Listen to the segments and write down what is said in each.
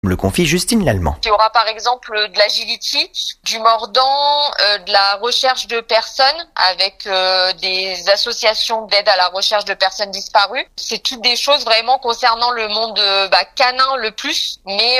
Le confie Justine Lallemand. Il y aura par exemple de l'agility, du mordant, de la recherche de personnes avec des associations d'aide à la recherche de personnes disparues. C'est toutes des choses vraiment concernant le monde canin le plus, mais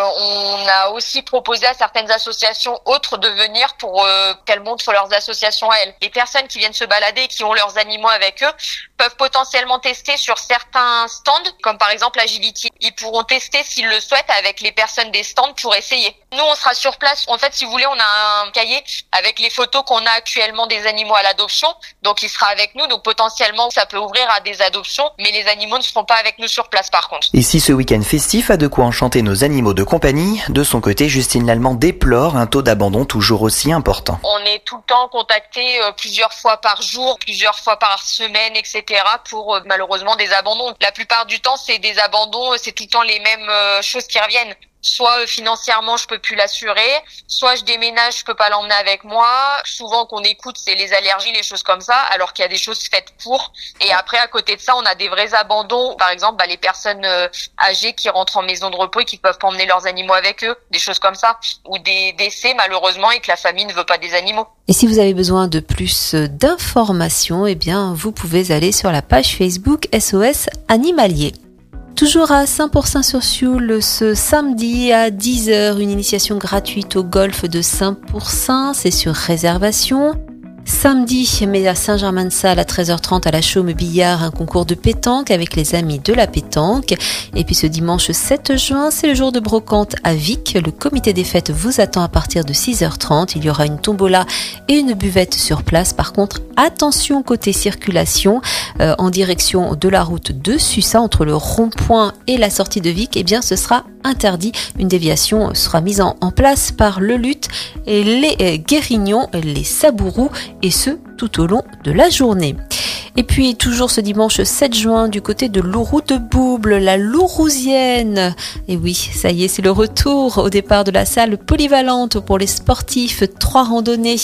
on a aussi proposé à certaines associations autres de venir pour qu'elles montrent leurs associations à elles. Les personnes qui viennent se balader et qui ont leurs animaux avec eux peuvent potentiellement tester sur certains stands, comme par exemple Agility. Ils pourront tester s'ils le souhaitent avec les personnes des stands pour essayer. Nous, on sera sur place. En fait, si vous voulez, on a un cahier avec les photos qu'on a actuellement des animaux à l'adoption. Donc, il sera avec nous. Donc, potentiellement, ça peut ouvrir à des adoptions, mais les animaux ne seront pas avec nous sur place, par contre. Et si ce week-end festif a de quoi enchanter nos animaux de compagnie, de son côté, Justine Lallemand déplore un taux d'abandon toujours aussi important. On est tout le temps contacté plusieurs fois par jour, plusieurs fois par semaine, etc. pour malheureusement des abandons. La plupart du temps, c'est des abandons, c'est tout le temps les mêmes choses qui reviennent. Soit financièrement je peux plus l'assurer, soit je déménage, je peux pas l'emmener avec moi. Souvent qu'on écoute c'est les allergies, les choses comme ça, alors qu'il y a des choses faites pour. Et après à côté de ça, on a des vrais abandons. Par exemple, les personnes âgées qui rentrent en maison de repos et qui peuvent pas emmener leurs animaux avec eux, des choses comme ça, ou des décès malheureusement et que la famille ne veut pas des animaux. Et si vous avez besoin de plus d'informations, eh bien vous pouvez aller sur la page Facebook SOS Animalier. Toujours à Saint-Pourçain-sur-Sioule, ce samedi à 10h, une initiation gratuite au golf de Saint-Pourçain, c'est sur réservation. Samedi, mais à Saint-Germain-de-Salles à 13h30 à la Chaume-Billard, un concours de pétanque avec les amis de la pétanque. Et puis ce dimanche 7 juin, c'est le jour de brocante à Vic. Le comité des fêtes vous attend à partir de 6h30. Il y aura une tombola et une buvette sur place. Par contre, attention côté circulation, en direction de la route de Sussa, entre le rond-point et la sortie de Vic, eh bien ce sera interdit. Une déviation sera mise en place par le LUT et les Guérignons, les Sabourous, et ce tout au long de la journée. Et puis toujours ce dimanche 7 juin du côté de Louroux de Bouble, la Lourousienne. Et oui, ça y est, c'est le retour au départ de la salle polyvalente pour les sportifs. 3 randonnées,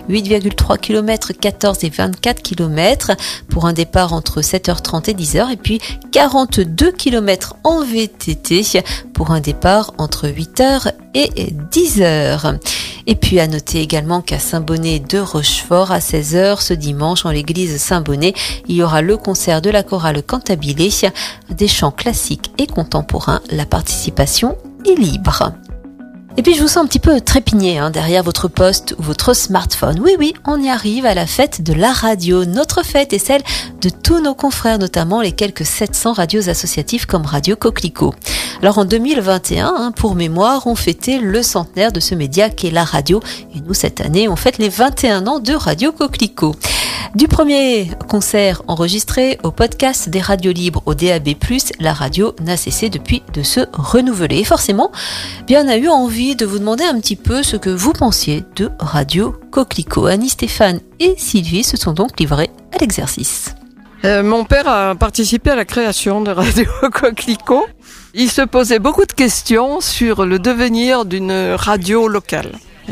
8,3 km, 14 et 24 km pour un départ entre 7h30 et 10h. Et puis 42 km en VTT pour un départ entre 8h et 10h. Et puis à noter également qu'à Saint-Bonnet de Rochefort, à 16h ce dimanche en l'église Saint-Bonnet, il y aura le concert de la chorale Cantabile, des chants classiques et contemporains. La participation est libre. Et puis je vous sens un petit peu trépigné derrière votre poste ou votre smartphone. Oui, on y arrive à la fête de la radio. Notre fête est celle de tous nos confrères, notamment les quelques 700 radios associatives comme Radio Coquelicot. Alors en 2021, pour mémoire, on fêtait le centenaire de ce média qu'est la radio. Et nous, cette année, on fête les 21 ans de Radio Coquelicot. Du premier concert enregistré au podcast des radios libres au DAB+, la radio n'a cessé depuis de se renouveler. Et forcément, bien on a eu envie de vous demander un petit peu ce que vous pensiez de Radio Coquelicot. Annie, Stéphane et Sylvie se sont donc livrés à l'exercice. Mon père a participé à la création de Radio Coquelicot. Il se posait beaucoup de questions sur le devenir d'une radio locale.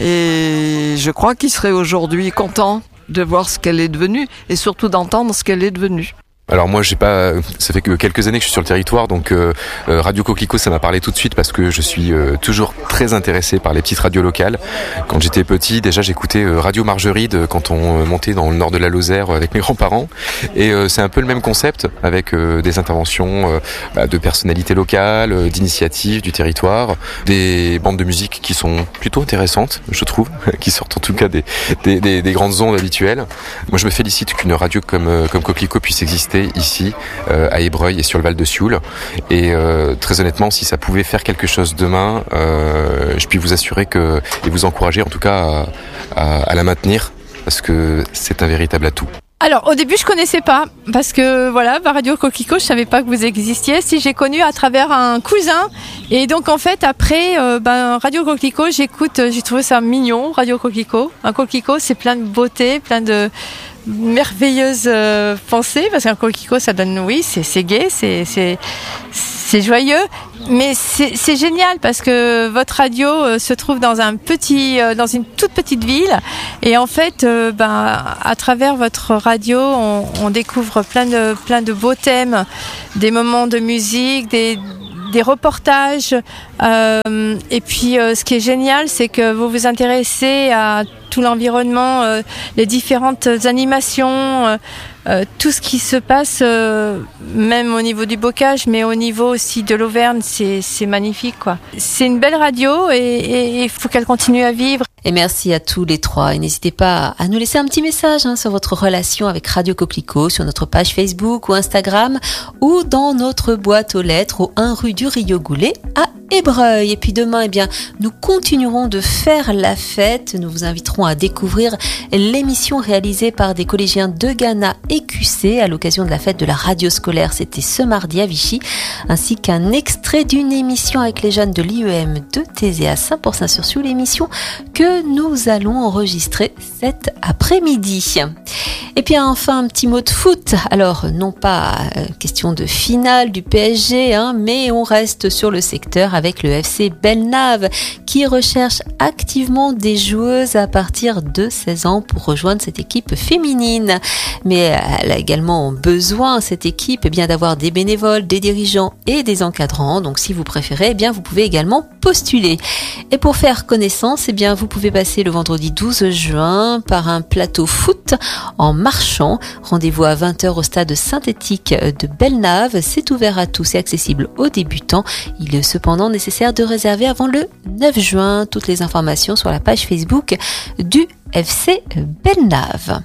Et je crois qu'il serait aujourd'hui content de voir ce qu'elle est devenue et surtout d'entendre ce qu'elle est devenue. Alors moi ça fait que quelques années que je suis sur le territoire, donc Radio Coquelicot ça m'a parlé tout de suite parce que je suis toujours très intéressé par les petites radios locales. Quand j'étais petit déjà j'écoutais Radio Margeride quand on montait dans le nord de la Lozère avec mes grands-parents et c'est un peu le même concept avec des interventions de personnalités locales, d'initiatives du territoire, des bandes de musique qui sont plutôt intéressantes je trouve, qui sortent en tout cas des grandes ondes habituelles. Moi je me félicite qu'une radio comme Coquelicot puisse exister ici à Ébreuil et sur le Val de Sioule et très honnêtement si ça pouvait faire quelque chose demain je puis vous assurer et vous encourager en tout cas à la maintenir parce que c'est un véritable atout. Alors au début je connaissais pas parce que voilà Radio Coquelicot je savais pas que vous existiez. Si j'ai connu à travers un cousin et donc en fait après Radio Coquelicot j'ai trouvé ça mignon. Radio Coquelicot, un coquelicot c'est plein de beauté, plein de merveilleuses pensées parce qu'un coquelicot ça donne c'est gai, c'est joyeux, mais c'est génial parce que votre radio se trouve dans dans une toute petite ville et en fait à travers votre radio on découvre plein de beaux thèmes, des moments de musique, des des reportages. Et puis, ce qui est génial, c'est que vous vous intéressez à tout l'environnement, les différentes animations, tout ce qui se passe, même au niveau du bocage, mais au niveau aussi de l'Auvergne, c'est magnifique, quoi. C'est une belle radio et il faut qu'elle continue à vivre. Et merci à tous les trois. Et n'hésitez pas à nous laisser un petit message sur votre relation avec Radio Coquelicot sur notre page Facebook ou Instagram ou dans notre boîte aux lettres au 1 rue du Rio Goulet à Ébreuil. Et puis demain, nous continuerons de faire la fête. Nous vous inviterons à découvrir l'émission réalisée par des collégiens de Ghana et QC à l'occasion de la fête de la radio scolaire. C'était ce mardi à Vichy, ainsi qu'un extrait d'une émission avec les jeunes de l'IEM de Thésée à Saint-Pourçain-sur-Sioule, l'émission que nous allons enregistrer cet après-midi. Et puis enfin un petit mot de foot. Alors non pas question de finale du PSG, mais on reste sur le secteur avec le FC Belnave qui recherche activement des joueuses à partir de 16 ans pour rejoindre cette équipe féminine. Mais elle a également besoin, cette équipe, d'avoir des bénévoles, des dirigeants et des encadrants. Donc si vous préférez, vous pouvez également postuler. Et pour faire connaissance, vous pouvez passer le vendredi 12 juin par un plateau foot en marchant. Rendez-vous à 20h au stade synthétique de Belnave. C'est ouvert à tous et accessible aux débutants. Il est cependant nécessaire de réserver avant le 9 juin. Toutes les informations sur la page Facebook du FC Belnave.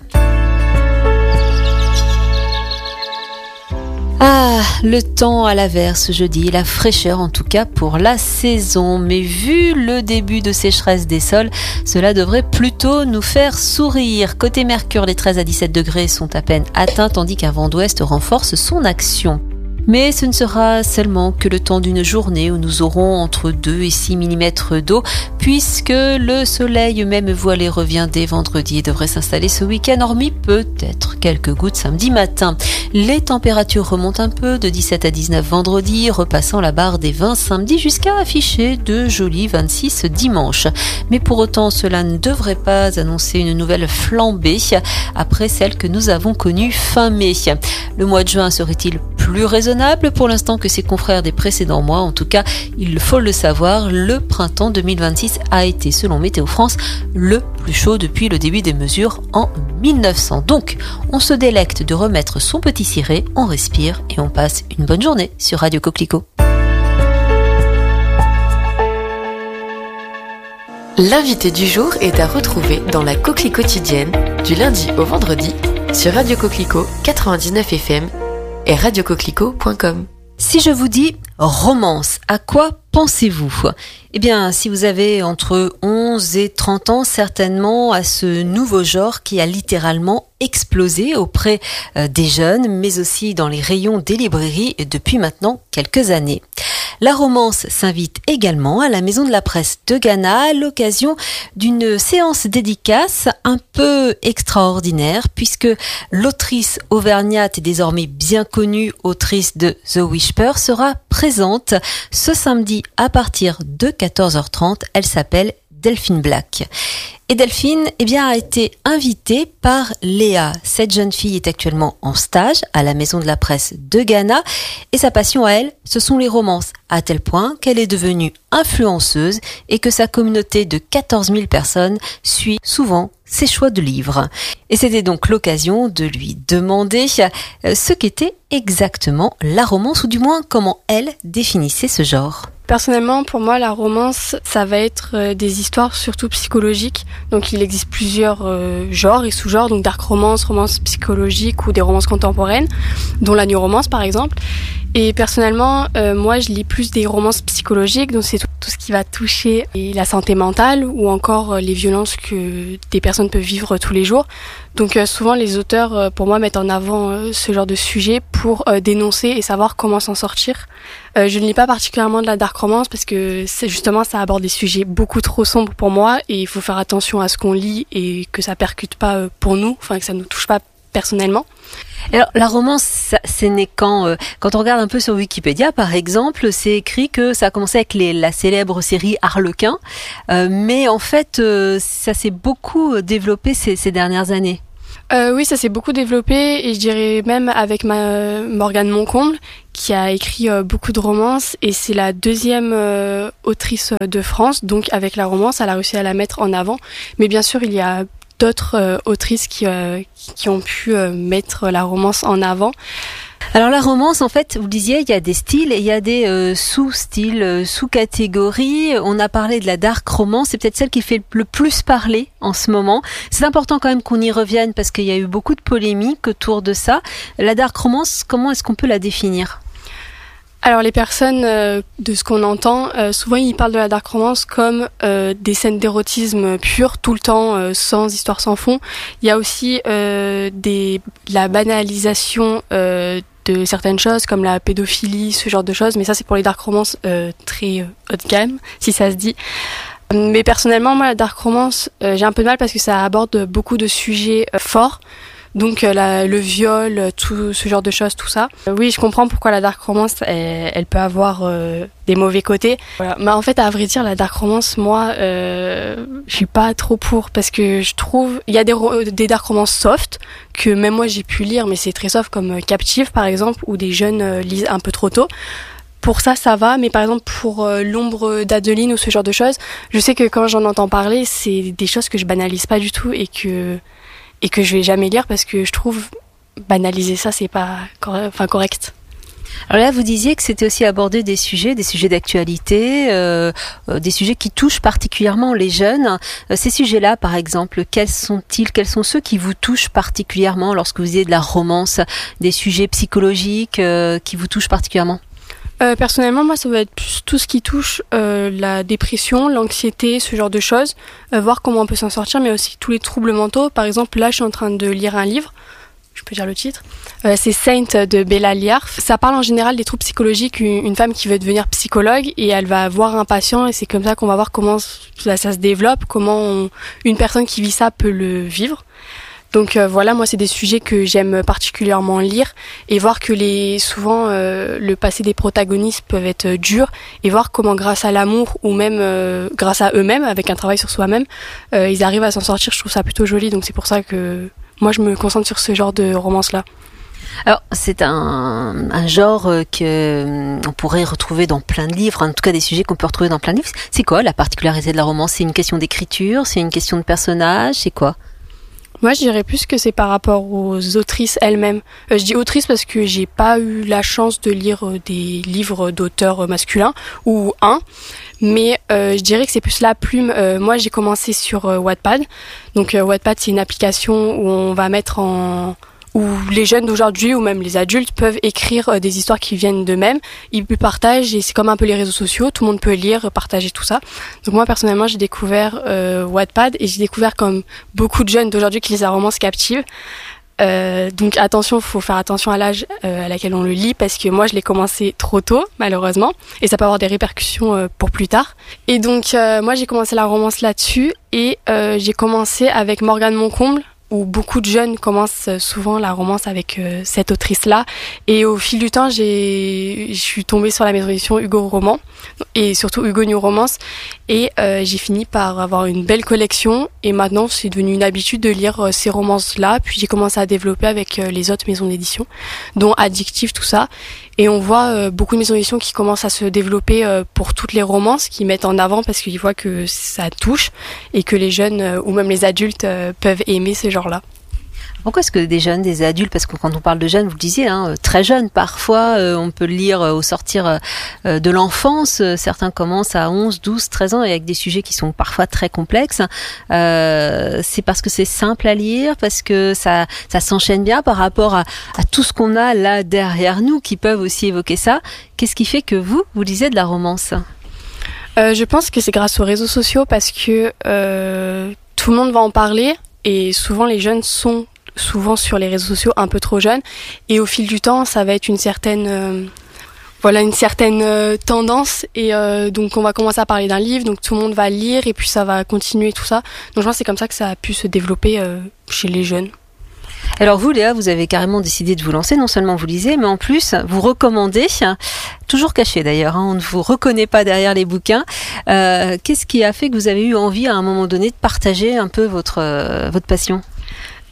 Ah, le temps à l'averse ce jeudi, la fraîcheur en tout cas pour la saison. Mais vu le début de sécheresse des sols, cela devrait plutôt nous faire sourire. Côté Mercure, les 13 à 17 degrés sont à peine atteints tandis qu'un vent d'ouest renforce son action. Mais ce ne sera seulement que le temps d'une journée où nous aurons entre 2 et 6 mm d'eau, puisque le soleil même voilé revient dès vendredi et devrait s'installer ce week-end, hormis peut-être quelques gouttes samedi matin. Les températures remontent un peu de 17 à 19 vendredi, repassant la barre des 20 samedi jusqu'à afficher de jolis 26 dimanche. Mais pour autant, cela ne devrait pas annoncer une nouvelle flambée après celle que nous avons connue fin mai. Le mois de juin serait-il plus raisonnable pour l'instant que ses confrères des précédents mois? En tout cas, il faut le savoir, le printemps 2026 a été, selon Météo France, le plus chaud depuis le début des mesures en 1900. Donc, on se délecte de remettre son petit ciré, on respire et on passe une bonne journée sur Radio Coquelicot. L'invité du jour est à retrouver dans la Coquelicot quotidienne du lundi au vendredi sur Radio Coquelicot 99 FM et radiocoquelicot.com. Si je vous dis romance, à quoi pensez-vous? Si vous avez entre 11 et 30 ans, certainement à ce nouveau genre qui a littéralement explosé auprès des jeunes, mais aussi dans les rayons des librairies depuis maintenant quelques années. La romance s'invite également à la Maison de la Presse de Ghana à l'occasion d'une séance dédicace un peu extraordinaire puisque l'autrice auvergnate et désormais bien connue autrice de The Whisper sera présente ce samedi à partir de 14h30. Elle s'appelle Delphine Black. Et Delphine, a été invitée par Léa. Cette jeune fille est actuellement en stage à la Maison de la Presse de Ghana et sa passion à elle, ce sont les romances, à tel point qu'elle est devenue influenceuse et que sa communauté de 14 000 personnes suit souvent ses choix de livres. Et c'était donc l'occasion de lui demander ce qu'était exactement la romance, ou du moins comment elle définissait ce genre. Personnellement, pour moi, la romance, ça va être des histoires surtout psychologiques. Donc il existe plusieurs genres et sous-genres, donc dark romance, romance psychologique ou des romances contemporaines, dont la new romance par exemple. Et personnellement, moi je lis plus des romances psychologiques, donc c'est tout ce qui va toucher la santé mentale ou encore les violences que des personnes peuvent vivre tous les jours. Donc souvent les auteurs, pour moi, mettent en avant ce genre de sujet pour dénoncer et savoir comment s'en sortir. Je ne lis pas particulièrement de la dark romance parce que justement ça aborde des sujets beaucoup trop sombres pour moi et il faut faire attention à ce qu'on lit et que ça percute pas pour nous, que ça nous touche pas personnellement. Alors, la romance, c'est né quand on regarde un peu sur Wikipédia, par exemple, c'est écrit que ça a commencé avec la célèbre série Harlequin, mais en fait, ça s'est beaucoup développé ces dernières années. Oui, ça s'est beaucoup développé et je dirais même avec Morgane Moncomble qui a écrit beaucoup de romances et c'est la deuxième autrice de France, donc avec la romance, elle a réussi à la mettre en avant. Mais bien sûr, il y a d'autres autrices qui ont pu mettre la romance en avant. Alors la romance, en fait, vous disiez, il y a des styles et il y a des sous-styles, sous-catégories. On a parlé de la dark romance, c'est peut-être celle qui fait le plus parler en ce moment. C'est important quand même qu'on y revienne parce qu'il y a eu beaucoup de polémiques autour de ça. La dark romance, comment est-ce qu'on peut la définir ? Alors les personnes, de ce qu'on entend, souvent ils parlent de la dark romance comme des scènes d'érotisme pur, tout le temps, sans histoire, sans fond. Il y a aussi la banalisation de certaines choses comme la pédophilie, ce genre de choses, mais ça c'est pour les dark romances très haut de gamme, si ça se dit. Mais personnellement, moi la dark romance, j'ai un peu de mal parce que ça aborde beaucoup de sujets forts. Donc le viol, tout ce genre de choses, tout ça. Oui, je comprends pourquoi la dark romance, elle peut avoir des mauvais côtés. Voilà. Mais en fait, à vrai dire, la dark romance, moi, je suis pas trop pour parce que je trouve il y a des dark romances soft que même moi j'ai pu lire, mais c'est très soft comme Captive par exemple, où des jeunes lisent un peu trop tôt. Pour ça va, mais par exemple pour l'ombre d'Adeline ou ce genre de choses, je sais que quand j'en entends parler, c'est des choses que je banalise pas du tout et que je vais jamais lire parce que je trouve banaliser ça c'est pas correct. Alors là, vous disiez que c'était aussi aborder des sujets d'actualité, des sujets qui touchent particulièrement les jeunes. Ces sujets-là, par exemple, quels sont-ils ? Quels sont ceux qui vous touchent particulièrement lorsque vous disiez de la romance, des sujets psychologiques qui vous touchent particulièrement ? Personnellement, moi, ça va être plus tout ce qui touche la dépression, l'anxiété, ce genre de choses. Voir comment on peut s'en sortir, mais aussi tous les troubles mentaux. Par exemple, là, je suis en train de lire un livre. Je peux dire le titre. C'est Saint de Bella Liar. Ça parle en général des troubles psychologiques. Une femme qui veut devenir psychologue et elle va voir un patient et c'est comme ça qu'on va voir comment ça se développe, comment une personne qui vit ça peut le vivre. Donc voilà, moi c'est des sujets que j'aime particulièrement lire et voir que souvent le passé des protagonistes peuvent être durs et voir comment grâce à l'amour ou même grâce à eux-mêmes, avec un travail sur soi-même, ils arrivent à s'en sortir. Je trouve ça plutôt joli, donc c'est pour ça que moi je me concentre sur ce genre de romance-là. Alors, c'est un genre que on pourrait retrouver dans plein de livres, en tout cas des sujets qu'on peut retrouver dans plein de livres. C'est quoi la particularité de la romance ? C'est une question d'écriture ? C'est une question de personnage ? C'est quoi ? Moi, je dirais plus que c'est par rapport aux autrices elles-mêmes. Je dis autrices parce que j'ai pas eu la chance de lire des livres d'auteurs masculins, ou mais je dirais que c'est plus la plume. Moi, j'ai commencé sur Wattpad. Donc Wattpad, c'est une application où on va mettre où les jeunes d'aujourd'hui ou même les adultes peuvent écrire des histoires qui viennent d'eux-mêmes. Ils partagent et c'est comme un peu les réseaux sociaux, tout le monde peut lire, partager tout ça. Donc moi personnellement j'ai découvert Wattpad et j'ai découvert comme beaucoup de jeunes d'aujourd'hui qui lisent la romance Captive. Donc attention, faut faire attention à l'âge à laquelle on le lit parce que moi je l'ai commencé trop tôt malheureusement et ça peut avoir des répercussions pour plus tard. Et donc moi j'ai commencé la romance là-dessus et j'ai commencé avec Morgane Moncomble où beaucoup de jeunes commencent souvent la romance avec cette autrice-là. Et au fil du temps, je suis tombée sur la maison d'édition Hugo Roman et surtout Hugo New Romance. Et j'ai fini par avoir une belle collection. Et maintenant, c'est devenu une habitude de lire ces romances-là. Puis j'ai commencé à développer avec les autres maisons d'édition, dont Addictive, tout ça. Et on voit beaucoup de maisons d'édition qui commencent à se développer pour toutes les romances, qui mettent en avant parce qu'ils voient que ça touche et que les jeunes ou même les adultes peuvent aimer ce genre-là. Pourquoi est-ce que des jeunes, des adultes, parce que quand on parle de jeunes, vous le disiez, très jeunes, parfois on peut le lire au sortir de l'enfance, certains commencent à 11, 12, 13 ans et avec des sujets qui sont parfois très complexes. C'est parce que c'est simple à lire, parce que ça s'enchaîne bien par rapport à tout ce qu'on a là derrière nous qui peuvent aussi évoquer ça. Qu'est-ce qui fait que vous lisez de la romance ? Je pense que c'est grâce aux réseaux sociaux parce que tout le monde va en parler et souvent les jeunes sont souvent sur les réseaux sociaux un peu trop jeunes et au fil du temps ça va être une certaine tendance et donc on va commencer à parler d'un livre donc tout le monde va lire et puis ça va continuer tout ça donc je pense que c'est comme ça que ça a pu se développer chez les jeunes. Alors vous Léa, vous avez carrément décidé de vous lancer, non seulement vous lisez mais en plus vous recommandez, toujours caché d'ailleurs, on ne vous reconnaît pas derrière les bouquins. Qu'est-ce qui a fait que vous avez eu envie à un moment donné de partager un peu votre passion ?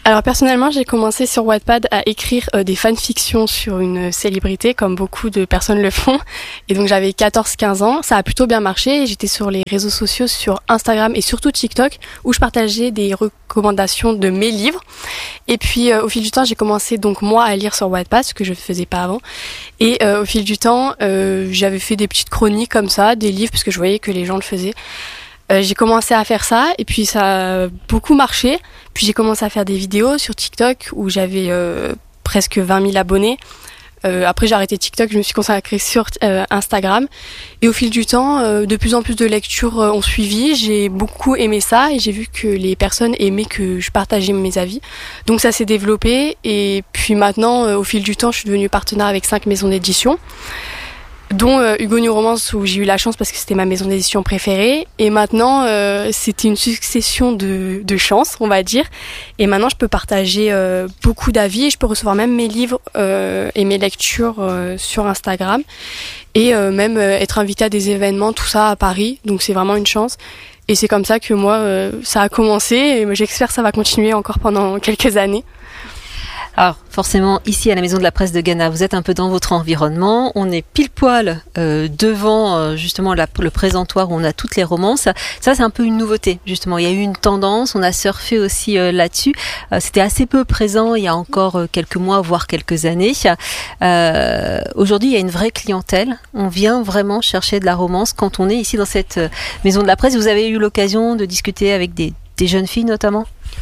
Alors personnellement, j'ai commencé sur Wattpad à écrire des fanfictions sur une célébrité, comme beaucoup de personnes le font. Et donc j'avais 14-15 ans, ça a plutôt bien marché. Et j'étais sur les réseaux sociaux, sur Instagram et surtout TikTok, où je partageais des recommandations de mes livres. Et puis au fil du temps, j'ai commencé donc moi à lire sur Wattpad, ce que je ne faisais pas avant. Et au fil du temps, j'avais fait des petites chroniques comme ça, des livres, parce que je voyais que les gens le faisaient. J'ai commencé à faire ça et puis ça a beaucoup marché. Puis j'ai commencé à faire des vidéos sur TikTok où j'avais presque 20 000 abonnés. Après j'ai arrêté TikTok, je me suis consacrée sur Instagram. Et au fil du temps, de plus en plus de lectures ont suivi. J'ai beaucoup aimé ça et j'ai vu que les personnes aimaient que je partageais mes avis. Donc ça s'est développé et puis maintenant, au fil du temps, je suis devenue partenaire avec 5 maisons d'édition, dont Hugo New Romance, où j'ai eu la chance parce que c'était ma maison d'édition préférée. Et maintenant, c'était une succession de chance, on va dire. Et maintenant, je peux partager beaucoup d'avis et je peux recevoir même mes livres et mes lectures sur Instagram. Et même être invitée à des événements, tout ça à Paris. Donc c'est vraiment une chance. Et c'est comme ça que moi, ça a commencé. Et j'espère que ça va continuer encore pendant quelques années. Alors forcément, ici à la Maison de la Presse de Ghana, vous êtes un peu dans votre environnement. On est pile poil devant justement le présentoir où on a toutes les romances. Ça, c'est un peu une nouveauté, justement. Il y a eu une tendance, on a surfé aussi là-dessus. C'était assez peu présent il y a encore quelques mois, voire quelques années. Aujourd'hui, il y a une vraie clientèle. On vient vraiment chercher de la romance quand on est ici dans cette Maison de la Presse. Vous avez eu l'occasion de discuter avec des jeunes filles notamment ?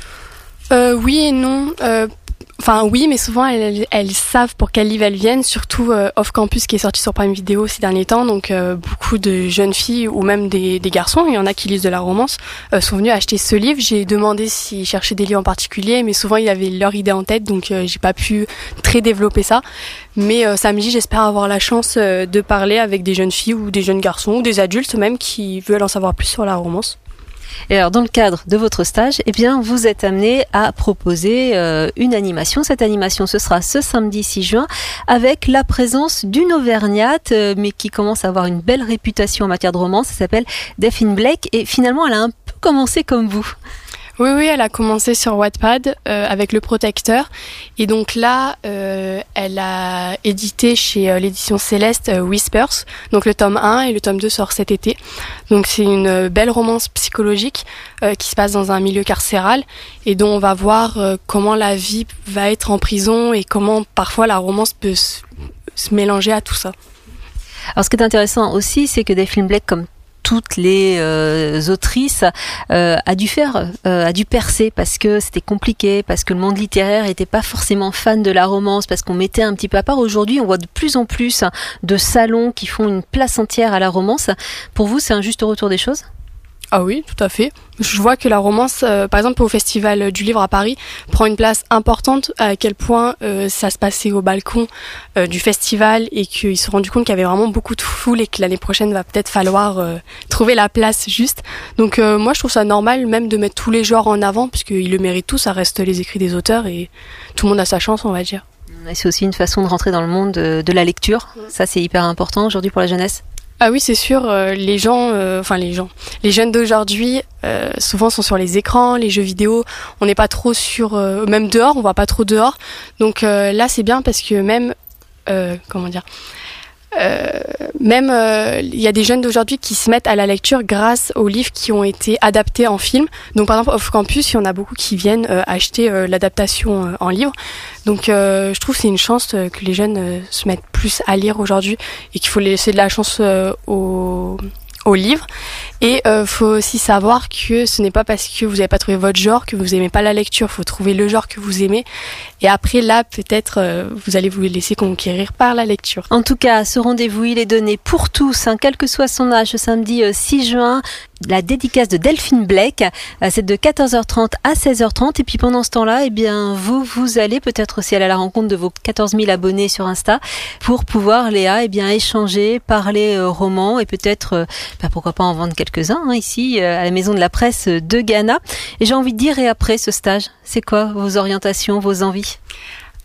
Oui et non. Enfin oui, mais souvent elles savent pour quel livre elles viennent, surtout Off Campus qui est sorti sur Prime Video ces derniers temps. Donc beaucoup de jeunes filles ou même des garçons, il y en a qui lisent de la romance, sont venus acheter ce livre. J'ai demandé s'ils cherchaient des livres en particulier, mais souvent ils avaient leur idée en tête, donc j'ai pas pu très développer ça. Mais samedi, j'espère avoir la chance de parler avec des jeunes filles ou des jeunes garçons ou des adultes même qui veulent en savoir plus sur la romance. Et alors, dans le cadre de votre stage, eh bien, vous êtes amené à proposer une animation. Cette animation, ce sera ce samedi 6 juin, avec la présence d'une Auvergnate, mais qui commence à avoir une belle réputation en matière de romance. Ça s'appelle Delphine Blake, et finalement, elle a un peu commencé comme vous. Oui, elle a commencé sur Wattpad avec Le Protecteur. Et donc là, elle a édité chez l'édition Céleste Whispers. Donc le tome 1 et le tome 2 sort cet été. Donc c'est une belle romance psychologique qui se passe dans un milieu carcéral et dont on va voir comment la vie va être en prison et comment parfois la romance peut se mélanger à tout ça. Alors ce qui est intéressant aussi, c'est que Delphine Blake, comme toutes les autrices, a dû percer parce que c'était compliqué, parce que le monde littéraire n'était pas forcément fan de la romance, parce qu'on mettait un petit peu à part. Aujourd'hui, on voit de plus en plus de salons qui font une place entière à la romance. Pour vous, c'est un juste retour des choses ? Ah oui, tout à fait. Je vois que la romance, par exemple au Festival du Livre à Paris, prend une place importante, à quel point ça se passait au balcon du festival et qu'ils se sont rendus compte qu'il y avait vraiment beaucoup de foule et que l'année prochaine va peut-être falloir trouver la place juste. Donc moi je trouve ça normal même de mettre tous les genres en avant puisqu'ils le méritent tous, ça reste les écrits des auteurs et tout le monde a sa chance, on va dire. Et c'est aussi une façon de rentrer dans le monde de la lecture. Ça c'est hyper important aujourd'hui pour la jeunesse. Ah oui, c'est sûr, les jeunes d'aujourd'hui souvent sont sur les écrans, les jeux vidéo, on n'est pas trop sur, même dehors, on va pas trop dehors. Donc là c'est bien parce que même, il y a des jeunes d'aujourd'hui qui se mettent à la lecture grâce aux livres qui ont été adaptés en film. Donc par exemple Off Campus, il y en a beaucoup qui viennent acheter l'adaptation en livre. Donc je trouve que c'est une chance que les jeunes se mettent plus à lire aujourd'hui et qu'il faut laisser de la chance aux livres. Et faut aussi savoir que ce n'est pas parce que vous n'avez pas trouvé votre genre que vous aimez pas la lecture. Faut trouver le genre que vous aimez. Et après là, peut-être vous allez vous laisser conquérir par la lecture. En tout cas, ce rendez-vous, il est donné pour tous, quel que soit son âge, ce samedi 6 juin. La dédicace de Delphine Blake, c'est de 14h30 à 16h30. Et puis pendant ce temps-là, eh bien, vous allez peut-être aussi aller à la rencontre de vos 14 000 abonnés sur Insta pour pouvoir, Léa, eh bien, échanger, parler romans et peut-être, pourquoi pas en vendre quelques-uns ici à la Maison de la Presse de Ghana. Et j'ai envie de dire, et après ce stage, c'est quoi vos orientations, vos envies ?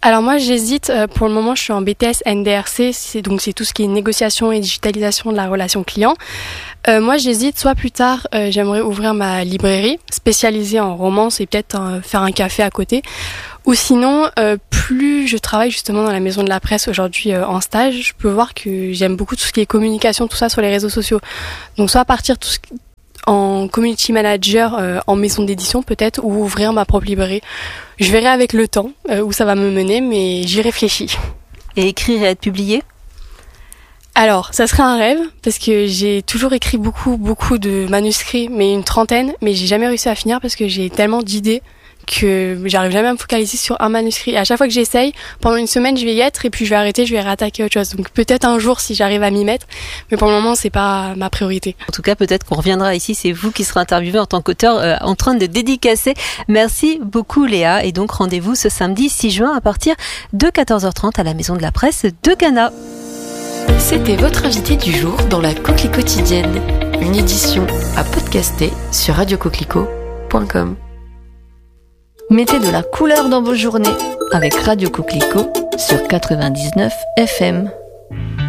Alors moi j'hésite, pour le moment je suis en BTS NDRC, c'est tout ce qui est négociation et digitalisation de la relation client. Moi j'hésite, soit plus tard j'aimerais ouvrir ma librairie spécialisée en romance et peut-être faire un café à côté. Ou sinon, plus je travaille justement dans la maison de la presse aujourd'hui en stage, je peux voir que j'aime beaucoup tout ce qui est communication, tout ça sur les réseaux sociaux. Donc soit partir en community manager en maison d'édition peut-être, ou ouvrir ma propre librairie. Je verrai avec le temps où ça va me mener, mais j'y réfléchis. Et écrire et être publié ? Alors, ça serait un rêve, parce que j'ai toujours écrit beaucoup de manuscrits, mais une trentaine, mais j'ai jamais réussi à finir parce que j'ai tellement d'idées que j'arrive jamais à me focaliser sur un manuscrit. Et à chaque fois que j'essaye, pendant une semaine, je vais y être, et puis je vais arrêter, je vais réattaquer autre chose. Donc peut-être un jour si j'arrive à m'y mettre, mais pour le moment, c'est pas ma priorité. En tout cas, peut-être qu'on reviendra ici, c'est vous qui serez interviewé en tant qu'auteur en train de dédicacer. Merci beaucoup Léa, et donc rendez-vous ce samedi 6 juin à partir de 14h30 à la Maison de la Presse de Cana. C'était votre invité du jour dans la Coquelicot quotidienne, une édition à podcaster sur radiocoquelicot.com. Mettez de la couleur dans vos journées avec Radio Coquelicot sur 99 FM.